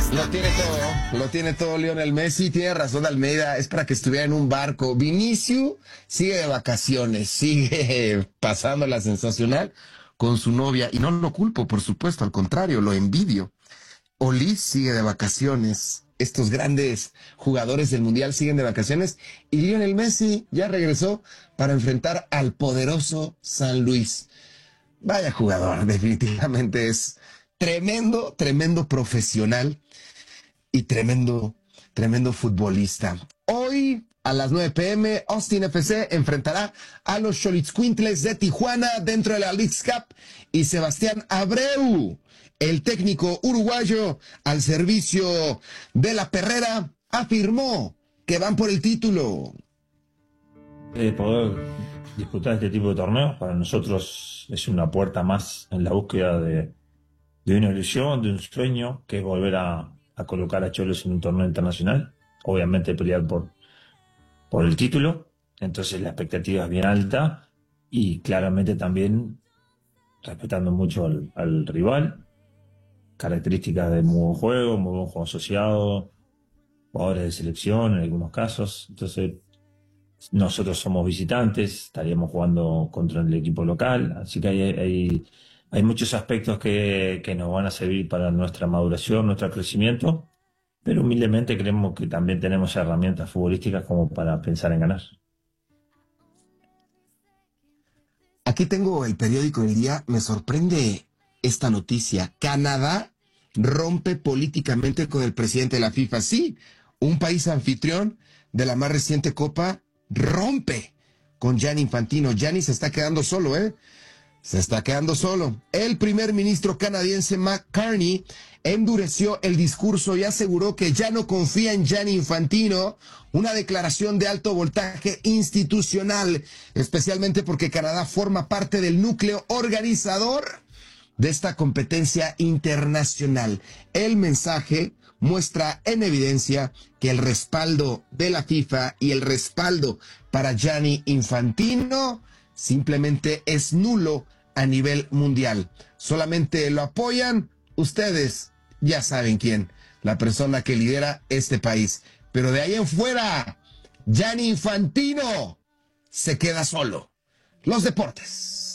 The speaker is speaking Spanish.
Lo tiene todo Lionel Messi, tiene razón Almeida, es para que estuviera en un barco. Vinicius sigue de vacaciones, sigue pasándola sensacional con su novia, y no lo culpo, por supuesto, al contrario, lo envidio. Olis sigue de vacaciones, estos grandes jugadores del Mundial siguen de vacaciones, y Lionel Messi ya regresó para enfrentar al poderoso San Luis. Vaya jugador, definitivamente es tremendo, tremendo profesional y tremendo futbolista. Hoy a las 9 p.m. Austin FC enfrentará a los Xolitzcuintles de Tijuana dentro de la Leagues Cup, y Sebastián Abreu, el técnico uruguayo al servicio de la Perrera, afirmó que van por el título. Poder disputar este tipo de torneos para nosotros es una puerta más en la búsqueda de una ilusión, de un sueño, que es volver a colocar a Cholos en un torneo internacional, obviamente pelear por el título. Entonces la expectativa es bien alta, y claramente también respetando mucho al rival, características de muy buen juego asociado, jugadores de selección en algunos casos. Entonces nosotros somos visitantes, estaríamos jugando contra el equipo local, así que hay muchos aspectos que nos van a servir para nuestra maduración, nuestro crecimiento, pero humildemente creemos que también tenemos herramientas futbolísticas como para pensar en ganar. Aquí tengo el periódico del día, me sorprende esta noticia. Canadá rompe políticamente con el presidente de la FIFA. Sí, un país anfitrión de la más reciente Copa rompe con Gianni Infantino. Gianni se está quedando solo, Se está quedando solo. El primer ministro canadiense Mark Carney endureció el discurso y aseguró que ya no confía en Gianni Infantino, una declaración de alto voltaje institucional, especialmente porque Canadá forma parte del núcleo organizador de esta competencia internacional. El mensaje muestra en evidencia que el respaldo de la FIFA y el respaldo para Gianni Infantino simplemente es nulo a nivel mundial. Solamente lo apoyan ustedes, ya saben quién, la persona que lidera este país. Pero de ahí en fuera, Gianni Infantino se queda solo. Los deportes.